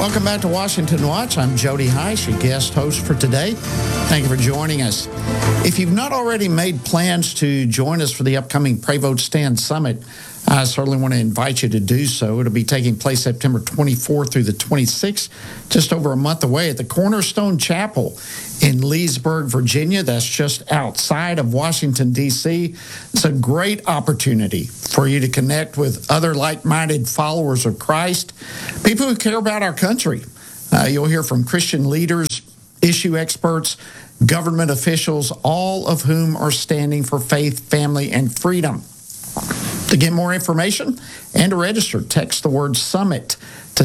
Welcome back to Washington Watch. I'm Jody Heisz, your guest host for today. Thank you for joining us. If you've not already made plans to join us for the upcoming Pray Vote Stand Summit, I certainly want to invite you to do so. It'll be taking place September 24th through the 26th, just over a month away at the Cornerstone Chapel in Leesburg, Virginia. That's just outside of Washington, D.C. It's a great opportunity for you to connect with other like-minded followers of Christ, people who care about our country. You'll hear from Christian leaders, issue experts, government officials, all of whom are standing for faith, family, and freedom. To get more information and to register, text the word SUMMIT to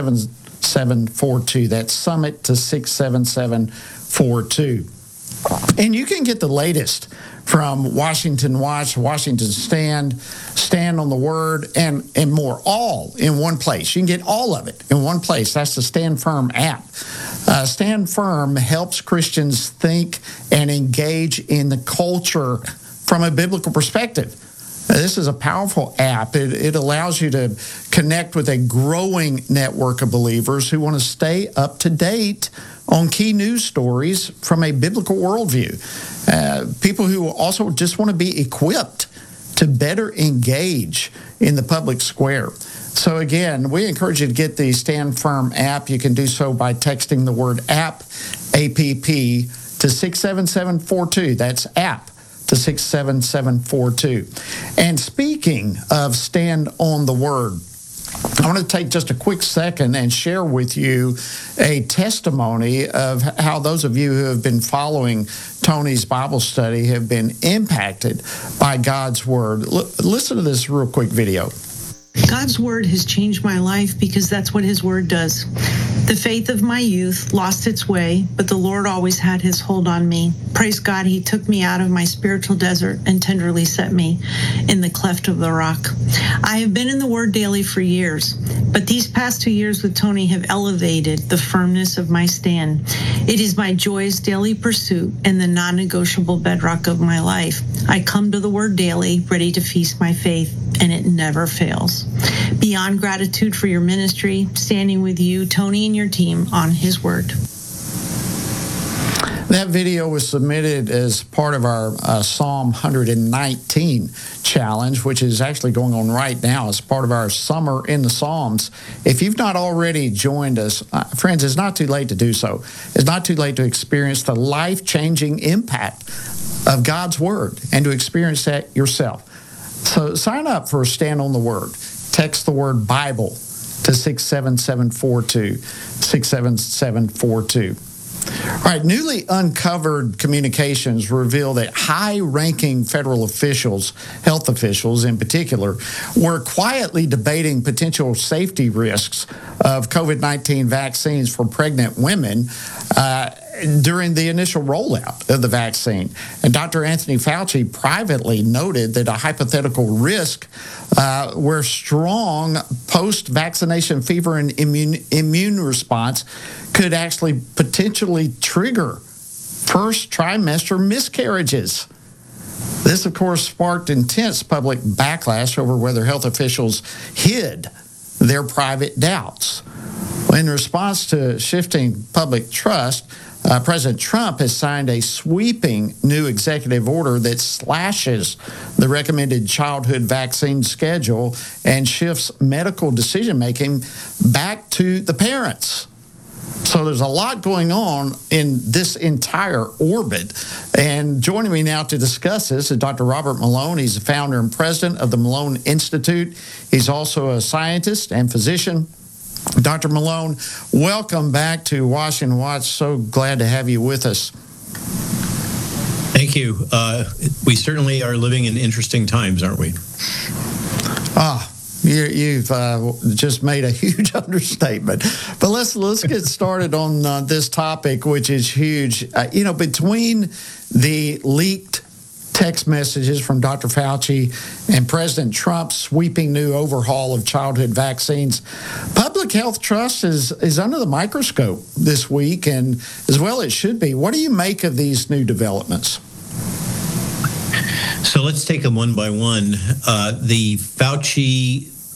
67742. That's SUMMIT to 67742. And you can get the latest from Washington Watch, Washington Stand, Stand on the Word, and more, all in one place. You can get all of it in one place. That's the Stand Firm app. Stand Firm helps Christians think and engage in the culture from a biblical perspective. This is a powerful app. It allows you to connect with a growing network of believers who want to stay up to date on key news stories from a biblical worldview. People who also just want to be equipped to better engage in the public square. So again, we encourage you to get the Stand Firm app. You can do so by texting the word app, A-P-P, to 67742. That's app to 67742. And speaking of Stand on the Word, I want to take just a quick second and share with you a testimony of how those of you who have been following Tony's Bible study have been impacted by God's Word. Listen to this real quick video. God's Word has changed my life because that's what His Word does. The faith of my youth lost its way, but the Lord always had His hold on me. Praise God, He took me out of my spiritual desert and tenderly set me in the cleft of the rock. I have been in the Word daily for years, but these past 2 years with Tony have elevated the firmness of my stand. It is my joyous daily pursuit and the non-negotiable bedrock of my life. I come to the Word daily, ready to feast my faith, and it never fails. Beyond gratitude for your ministry, standing with you, Tony, and your team on His Word. That video was submitted as part of our Psalm 119 challenge, which is actually going on right now as part of our Summer in the Psalms. If you've not already joined us, friends, it's not too late to do so. It's not too late to experience the life-changing impact of God's Word and to experience that yourself. So sign up for Stand on the Word. Text the word Bible to 67742, 67742. All right, newly uncovered communications reveal that high-ranking federal officials, health officials in particular, were quietly debating potential safety risks of COVID-19 vaccines for pregnant women during the initial rollout of the vaccine. And Dr. Anthony Fauci privately noted that a hypothetical risk where strong post-vaccination fever and immune response could actually potentially trigger first trimester miscarriages. This, of course, sparked intense public backlash over whether health officials hid their private doubts. In response to shifting public trust, President Trump has signed a sweeping new executive order that slashes the recommended childhood vaccine schedule and shifts medical decision-making back to the parents. So there's a lot going on in this entire orbit. And joining me now to discuss this is Dr. Robert Malone. He's the founder and president of the Malone Institute. He's also a scientist and physician. Dr. Malone, welcome back to Washington Watch. So glad to have you with us. Thank you. We certainly are living in interesting times, aren't we? You've just made a huge understatement. But let's get started on this topic, which is huge. Between the leaked text messages from Dr. Fauci and President Trump's sweeping new overhaul of childhood vaccines, public health trust is under the microscope this week, and as well it should be. What do you make of these new developments? So let's take them one by one. The Fauci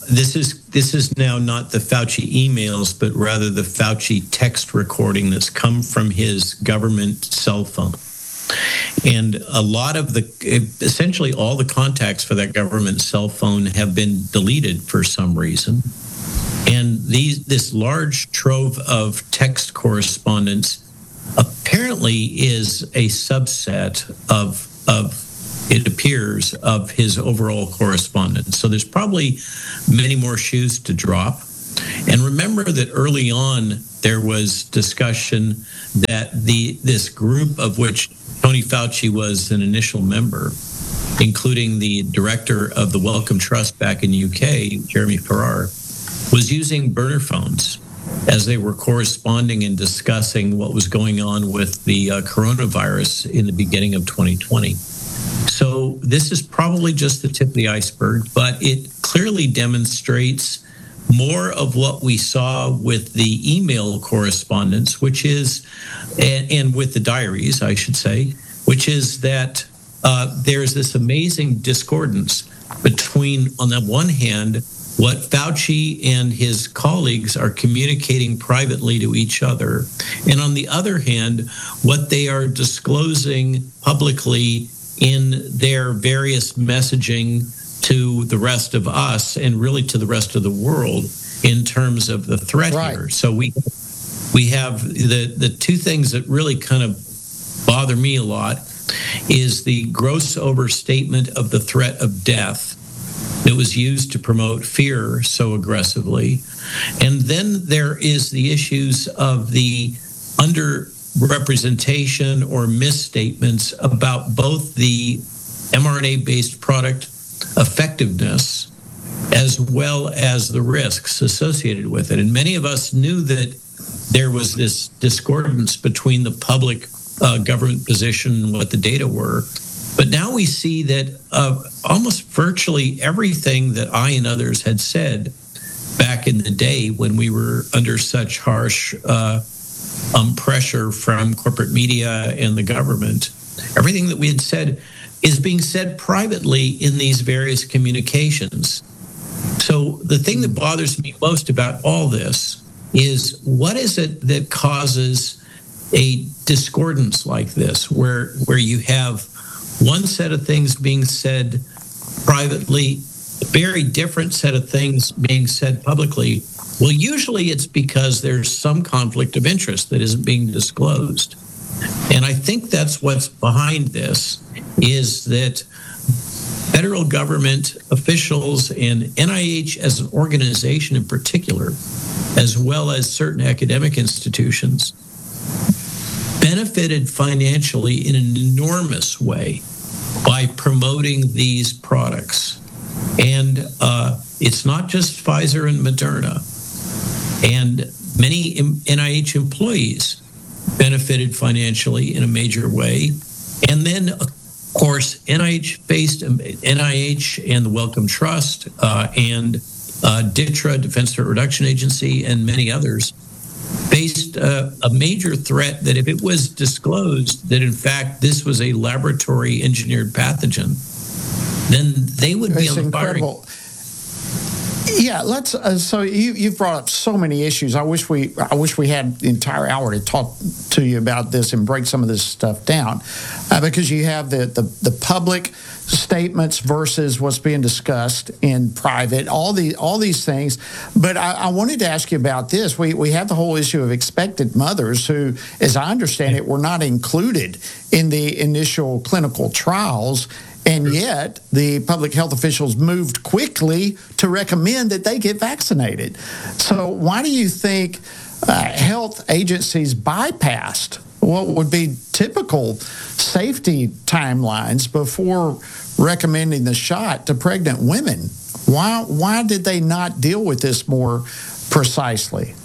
this is now not the Fauci emails, but rather the Fauci text recording that's come from his government cell phone. And a lot of essentially all the contacts for that government cell phone have been deleted for some reason. And this large trove of text correspondence apparently is a subset of it appears, of his overall correspondence. So there's probably many more shoes to drop. And remember that early on, there was discussion that this group, of which Tony Fauci was an initial member, including the director of the Wellcome Trust back in the UK, Jeremy Farrar, was using burner phones as they were corresponding and discussing what was going on with the coronavirus in the beginning of 2020. So this is probably just the tip of the iceberg, but it clearly demonstrates more of what we saw with the email correspondence, which is, and with the diaries, I should say, which is that there's this amazing discordance between, on the one hand, what Fauci and his colleagues are communicating privately to each other, and on the other hand, what they are disclosing publicly in their various messaging to the rest of us and really to the rest of the world in terms of the threat here. So we have the two things that really kind of bother me a lot is the gross overstatement of the threat of death that was used to promote fear so aggressively. And then there is the issues of the underrepresentation or misstatements about both the mRNA-based product effectiveness as well as the risks associated with it. And many of us knew that there was this discordance between the public government position and what the data were. But now we see that almost virtually everything that I and others had said back in the day when we were under such harsh pressure from corporate media and the government, everything that we had said is being said privately in these various communications. So the thing that bothers me most about all this is, what is it that causes a discordance like this, where you have one set of things being said privately, a very different set of things being said publicly? Well, usually it's because there's some conflict of interest that isn't being disclosed. And I think that's what's behind this, is that federal government officials and NIH as an organization in particular, as well as certain academic institutions, benefited financially in an enormous way by promoting these products. And it's not just Pfizer and Moderna. And many NIH employees benefited financially in a major way. And then, of course, NIH and the Wellcome Trust and DTRA, Defense Threat Reduction Agency, and many others faced a major threat that if it was disclosed that, in fact, this was a laboratory engineered pathogen, then they would be on the firing. Yeah, let's. So you've brought up so many issues. I wish we had the entire hour to talk to you about this and break some of this stuff down, because you have the public statements versus what's being discussed in private. All these things. But I wanted to ask you about this. We have the whole issue of expectant mothers who, as I understand it, were not included in the initial clinical trials. And yet, the public health officials moved quickly to recommend that they get vaccinated. So why do you think health agencies bypassed what would be typical safety timelines before recommending the shot to pregnant women? Why did they not deal with this more precisely?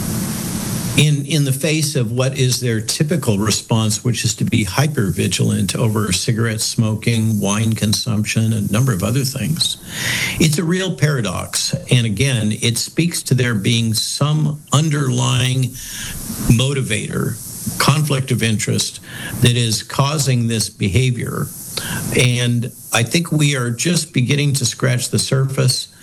In the face of what is their typical response, which is to be hyper-vigilant over cigarette smoking, wine consumption, and a number of other things. It's a real paradox. And again, it speaks to there being some underlying motivator, conflict of interest, that is causing this behavior. And I think we are just beginning to scratch the surface. But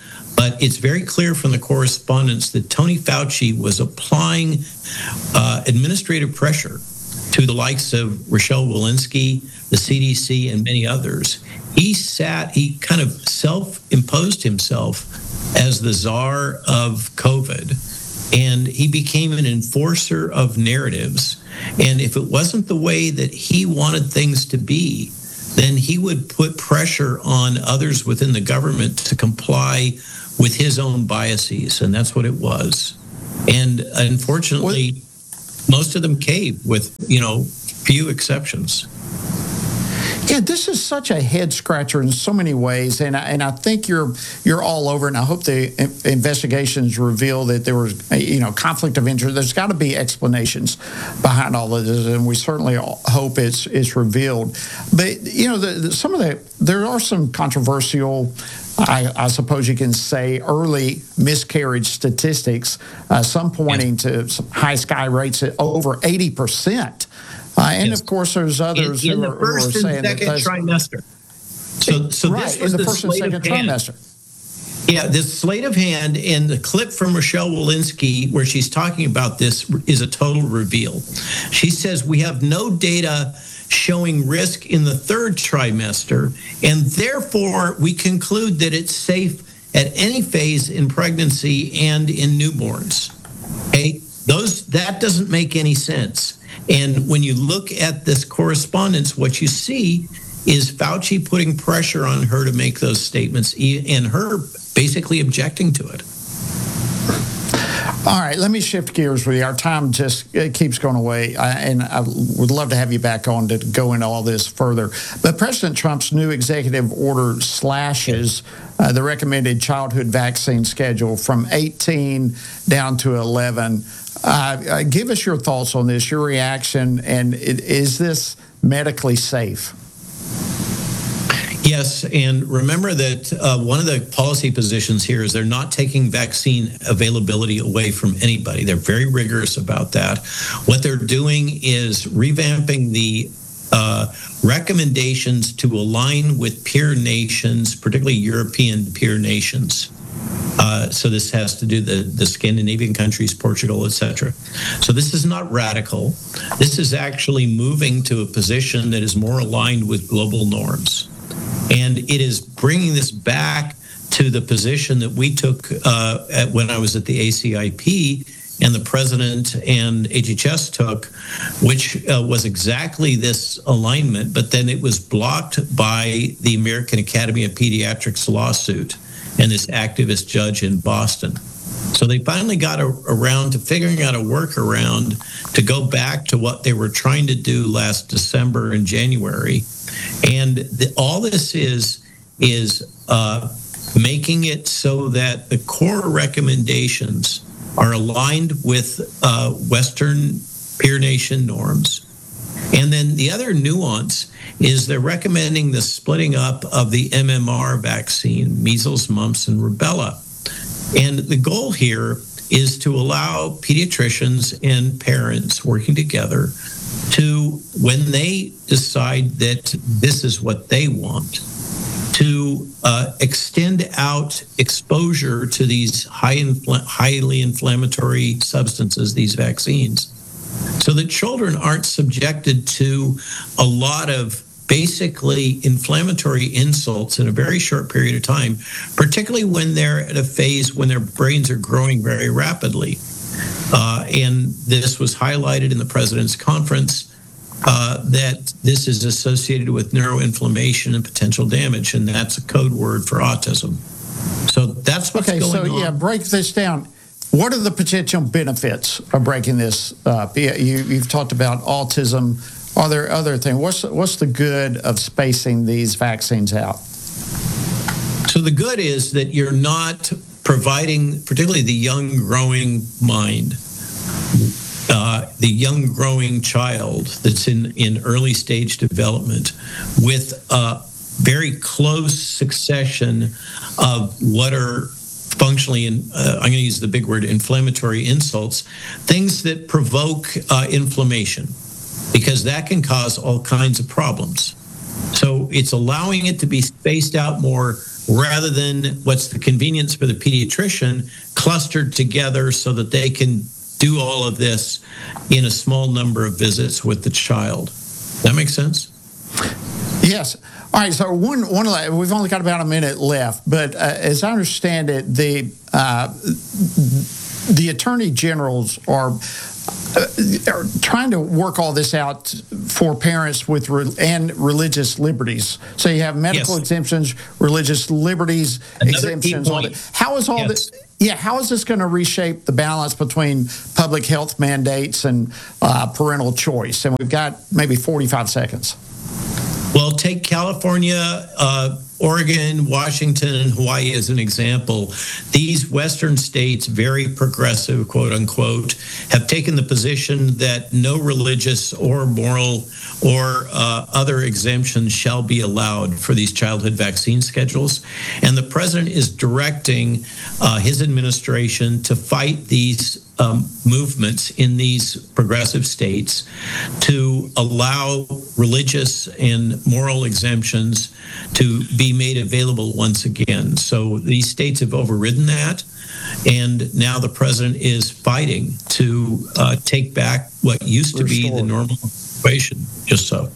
But it's very clear from the correspondence that Tony Fauci was applying administrative pressure to the likes of Rochelle Walensky, the CDC, and many others. He kind of self-imposed himself as the czar of COVID, and he became an enforcer of narratives. And if it wasn't the way that he wanted things to be, then he would put pressure on others within the government to comply with his own biases, and that's what it was. And unfortunately, most of them caved with, few exceptions. Yeah, this is such a head scratcher in so many ways, and I think you're all over. And I hope the investigations reveal that there was conflict of interest. There's got to be explanations behind all of this, and we certainly hope it's revealed. But there are some controversial, I suppose you can say, early miscarriage statistics. Some pointing to some high sky rates at over 80%. And of course, there's others in who are saying that the first and second trimester. So right, this was in the first and second trimester. Yeah, this sleight of hand, and the clip from Rochelle Walensky where she's talking about this is a total reveal. She says, we have no data showing risk in the third trimester, and therefore we conclude that it's safe at any phase in pregnancy and in newborns. Okay, that doesn't make any sense. And when you look at this correspondence, what you see is Fauci putting pressure on her to make those statements and her basically objecting to it. All right, let me shift gears with you. Our time just keeps going away, and I would love to have you back on to go into all this further. But President Trump's new executive order slashes the recommended childhood vaccine schedule from 18 down to 11. Give us your thoughts on this, your reaction, and is this medically safe? Yes, and remember that one of the policy positions here is they're not taking vaccine availability away from anybody. They're very rigorous about that. What they're doing is revamping the recommendations to align with peer nations, particularly European peer nations. So this has to do the Scandinavian countries, Portugal, etc. So this is not radical. This is actually moving to a position that is more aligned with global norms. And it is bringing this back to the position that we took when I was at the ACIP and the president and HHS took, which was exactly this alignment, but then it was blocked by the American Academy of Pediatrics lawsuit and this activist judge in Boston. So they finally got around to figuring out a workaround to go back to what they were trying to do last December and January. And all this is making it so that the core recommendations are aligned with Western peer nation norms. And then the other nuance is they're recommending the splitting up of the MMR vaccine, measles, mumps, and rubella. And the goal here is to allow pediatricians and parents working together to, when they decide that this is what they want, to extend out exposure to these highly inflammatory substances, these vaccines, so that children aren't subjected to a lot of basically inflammatory insults in a very short period of time, particularly when they're at a phase when their brains are growing very rapidly. And this was highlighted in the president's conference that this is associated with neuroinflammation and potential damage, and that's a code word for autism. So that's what's going on. Okay, so break this down. What are the potential benefits of breaking this up? You've talked about autism. Are there other things? What's the good of spacing these vaccines out? So the good is that you're not providing, particularly the young growing mind, the young growing child that's in early stage development, with a very close succession of what are functionally, I'm going to use the big word, inflammatory insults, things that provoke inflammation, because that can cause all kinds of problems. So it's allowing it to be spaced out more rather than what's the convenience for the pediatrician, clustered together so that they can do all of this in a small number of visits with the child. That makes sense? Yes. All right. So we've only got about a minute left, but as I understand it, the attorney generals are trying to work all this out for parents with and religious liberties. So you have medical exemptions, religious liberties, exemptions. How is all this? Yeah, how is this going to reshape the balance between public health mandates and parental choice? And we've got maybe 45 seconds. Well, take California, Oregon, Washington, and Hawaii as an example. These Western states, very progressive, quote unquote, have taken the position that no religious or moral or other exemptions shall be allowed for these childhood vaccine schedules. And the president is directing his administration to fight these movements in these progressive states to allow religious and moral exemptions to be made available once again. So these states have overridden that, and now the president is fighting to take back what used to be the normal situation. Just so.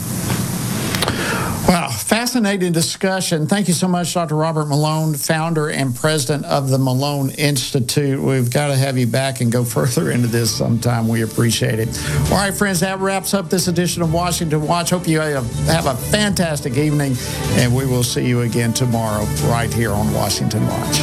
Wow, fascinating discussion. Thank you so much, Dr. Robert Malone, founder and president of the Malone Institute. We've got to have you back and go further into this sometime. We appreciate it. All right, friends, that wraps up this edition of Washington Watch. Hope you have a fantastic evening, and we will see you again tomorrow right here on Washington Watch.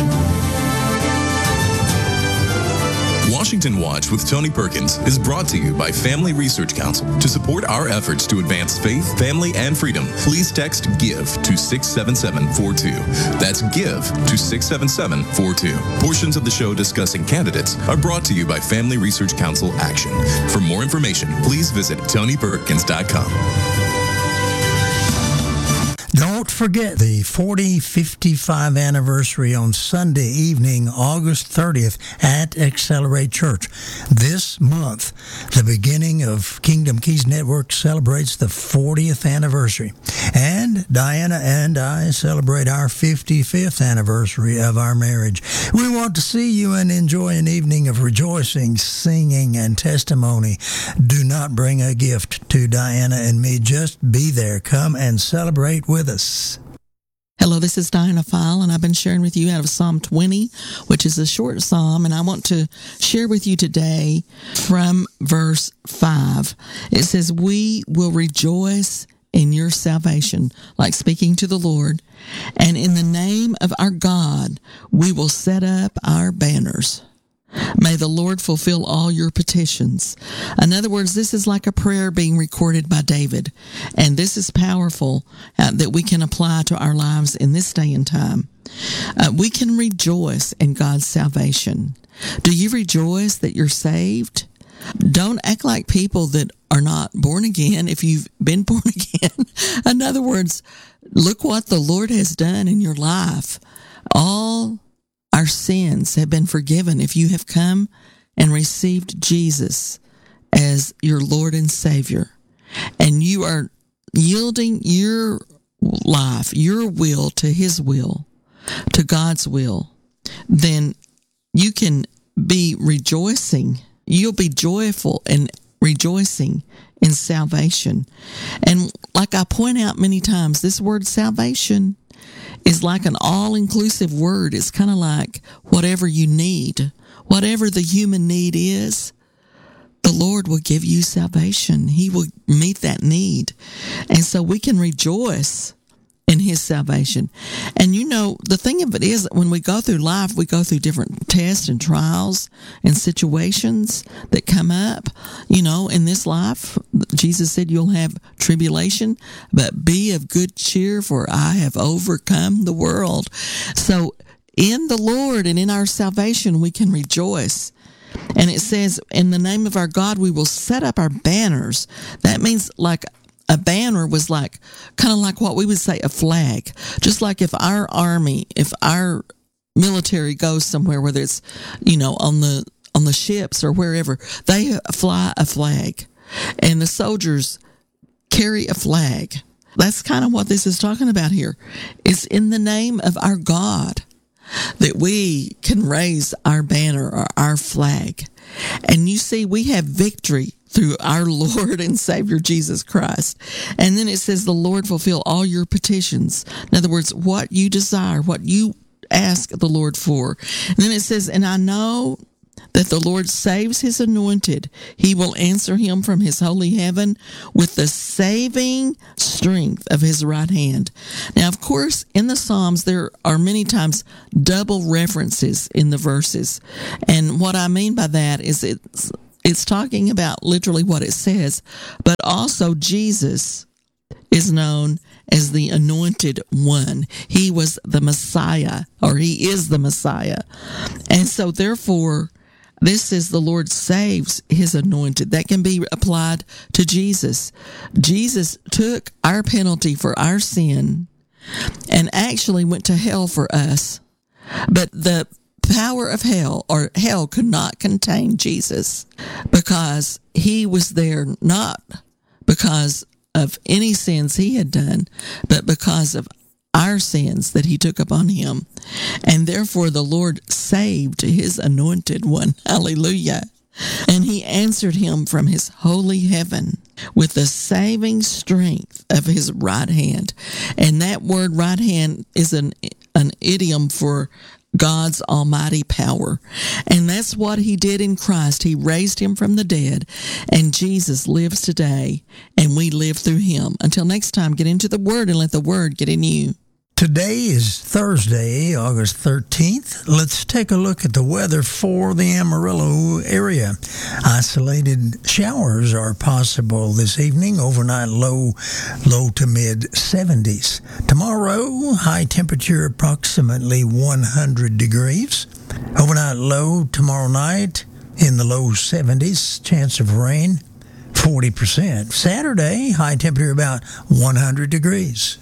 Washington Watch with Tony Perkins is brought to you by Family Research Council. To support our efforts to advance faith, family, and freedom, please text GIVE to 67742. That's GIVE to 67742. Portions of the show discussing candidates are brought to you by Family Research Council Action. For more information, please visit TonyPerkins.com. Don't forget the 40-55 anniversary on Sunday evening, August 30th at Accelerate Church. This month, the beginning of Kingdom Keys Network celebrates the 40th anniversary. And Diana and I celebrate our 55th anniversary of our marriage. We want to see you and enjoy an evening of rejoicing, singing, and testimony. Do not bring a gift to Diana and me. Just be there. Come and celebrate with us. Hello, this is Diana File, and I've been sharing with you out of Psalm 20, which is a short psalm, and I want to share with you today from verse 5. It says, "We will rejoice in your salvation," like speaking to the Lord, "and in the name of our God, we will set up our banners. May the Lord fulfill all your petitions." In other words, this is like a prayer being recorded by David. And this is powerful that we can apply to our lives in this day and time. We can rejoice in God's salvation. Do you rejoice that you're saved? Don't act like people that are not born again if you've been born again. In other words, look what the Lord has done in your life. All our sins have been forgiven if you have come and received Jesus as your Lord and Savior. And you are yielding your life, your will to His will, to God's will. Then you can be rejoicing. You'll be joyful and rejoicing in salvation. And like I point out many times, this word salvation is like an all-inclusive word. It's kind of like whatever you need, whatever the human need is, the Lord will give you salvation. He will meet that need. And so we can rejoice in His salvation. And you know, the thing of it is that when we go through life, we go through different tests and trials and situations that come up. You know, in this life, Jesus said you'll have tribulation, but be of good cheer, for I have overcome the world. So in the Lord and in our salvation, we can rejoice. And it says, in the name of our God, we will set up our banners. That means like a banner was like, kind of like what we would say a flag. Just like if our army, if our military goes somewhere, whether it's, you know, on the ships or wherever, they fly a flag. And the soldiers carry a flag. That's kind of what this is talking about here. It's in the name of our God that we can raise our banner or our flag. And you see, we have victory through our Lord and Savior Jesus Christ. And then it says, the Lord fulfill all your petitions. In other words, what you desire, what you ask the Lord for. And then it says, and I know that the Lord saves his anointed. He will answer him from his holy heaven with the saving strength of his right hand. Now, of course, in the Psalms, there are many times double references in the verses. And what I mean by that is it's talking about literally what it says, but also Jesus is known as the anointed one. He was the Messiah, or he is the Messiah. And so therefore, this is the Lord saves his anointed. That can be applied to Jesus. Jesus took our penalty for our sin and actually went to hell for us. But the power of hell, or hell, could not contain Jesus because he was there not because of any sins he had done, but because of our sins that he took upon him. And therefore the Lord saved his anointed one. Hallelujah. And he answered him from his holy heaven with the saving strength of his right hand. And that word right hand is an idiom for God's almighty power. And that's what he did in Christ. He raised him from the dead, and Jesus lives today, and we live through him. Until next time, get into the Word and let the Word get in you. Today is Thursday, August 13th. Let's take a look at the weather for the Amarillo area. Isolated showers are possible this evening. Overnight low to mid 70s. Tomorrow, high temperature approximately 100 degrees. Overnight low tomorrow night in the low 70s. Chance of rain 40%. Saturday, high temperature about 100 degrees.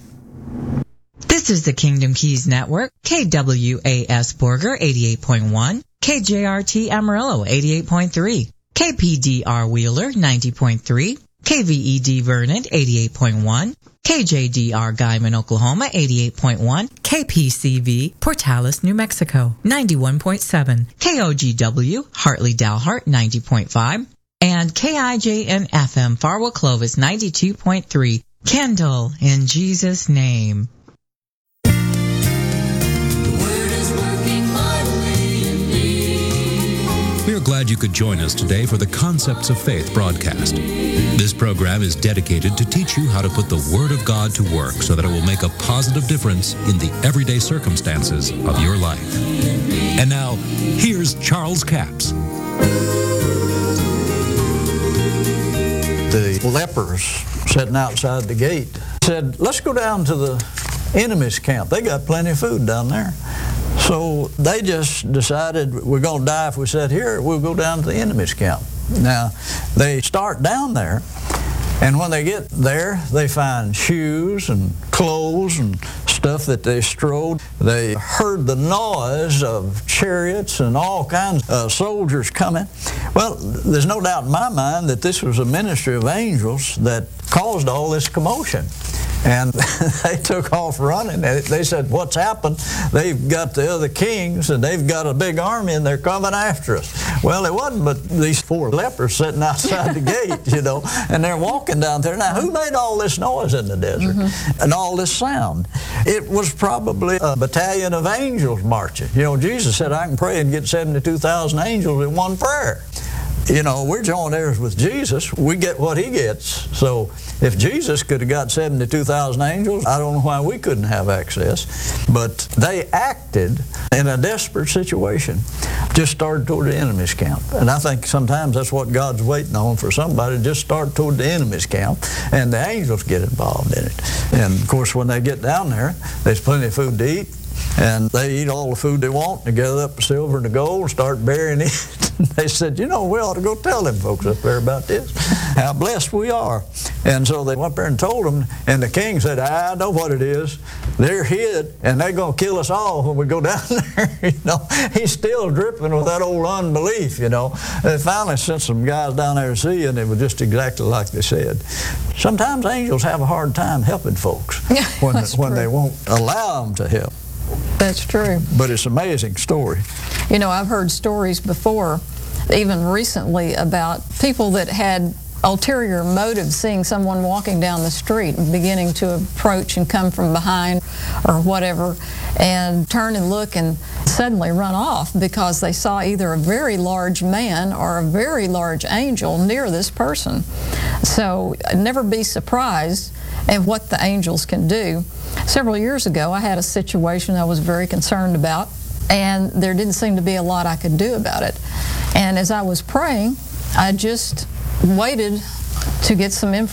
This is the Kingdom Keys Network, KWAS Borger 88.1, KJRT Amarillo 88.3, KPDR Wheeler 90.3, KVED Vernon 88.1, KJDR Guyman, Oklahoma 88.1, KPCV Portales, New Mexico 91.7, KOGW Hartley Dalhart 90.5, and KIJN FM Farwell Clovis 92.3. Kendall, in Jesus' name. We are glad you could join us today for the Concepts of Faith broadcast. This program is dedicated to teach you how to put the Word of God to work so that it will make a positive difference in the everyday circumstances of your life. And now, here's Charles Capps. The lepers sitting outside the gate said, let's go down to the enemy's camp. They got plenty of food down there. So they just decided, we're going to die if we sit here, we'll go down to the enemy's camp. Now, they start down there, and when they get there, they find shoes and clothes and stuff that they strode. They heard the noise of chariots and all kinds of soldiers coming. Well, there's no doubt in my mind that this was a ministry of angels that caused all this commotion. And they took off running. They said, what's happened? They've got the other kings, and they've got a big army, and they're coming after us. Well, it wasn't but these 4 lepers sitting outside the gate, and they're walking down there. Now, who made all this noise in the desert and all this sound? It was probably a battalion of angels marching. Jesus said, I can pray and get 72,000 angels in one prayer. We're joint heirs with Jesus. We get what he gets. So if Jesus could have got 72,000 angels, I don't know why we couldn't have access. But they acted in a desperate situation. Just started toward the enemy's camp. And I think sometimes that's what God's waiting on, for somebody to just start toward the enemy's camp, and the angels get involved in it. And of course, when they get down there, there's plenty of food to eat. And they eat all the food they want, and they gather up the silver and the gold and start burying it. They said, we ought to go tell them folks up there about this, how blessed we are. And so they went up there and told them, and the king said, I know what it is. They're hid, and they're going to kill us all when we go down there. He's still dripping with that old unbelief, They finally sent some guys down there to see, and it was just exactly like they said. Sometimes angels have a hard time helping folks when they won't allow them to help. That's true. But it's an amazing story. I've heard stories before, even recently, about people that had ulterior motives, seeing someone walking down the street and beginning to approach and come from behind or whatever, and turn and look and suddenly run off because they saw either a very large man or a very large angel near this person. So never be surprised at what the angels can do. Several years ago, I had a situation I was very concerned about, and there didn't seem to be a lot I could do about it. And as I was praying, I just waited to get some information